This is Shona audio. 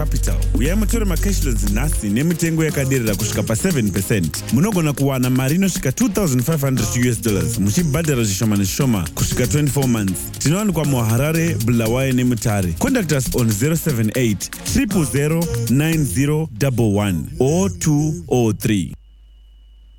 Capital uyai mutore macashloans nhasi nemitengo yakaderera kusvika pa7%. Munogona kuwana mari inosvika $2,500 muchibhadhara zvishoma nezvishoma kusvika 24 months. Tinowanikwa muHarare, Bulawayo neMutare. Contact us on 078 000 9011 or 203.